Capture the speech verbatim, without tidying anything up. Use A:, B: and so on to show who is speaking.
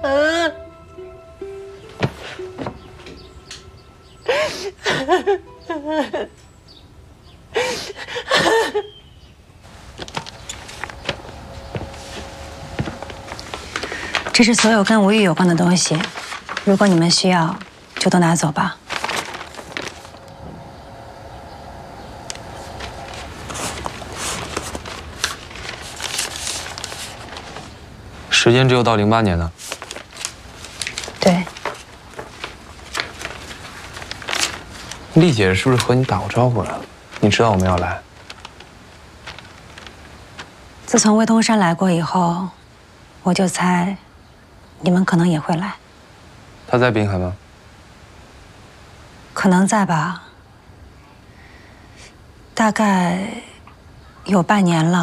A: 嗯。
B: 这是所有跟吴玉有关的东西，如果你们需要，就都拿走吧。
C: 时间只有到零八年呢。
B: 对。
C: 丽姐是不是和你打过招呼了？你知道我们要来。
B: 自从魏东山来过以后，我就猜，你们可能也会来。
C: 他在滨海吗？
B: 可能在吧。大概有半年了。